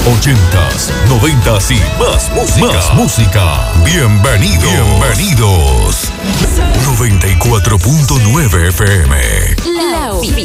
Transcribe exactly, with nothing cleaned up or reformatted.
ochentas, noventas y más música. Más música. Bienvenidos. Bienvenidos. noventa y cuatro punto nueve F M.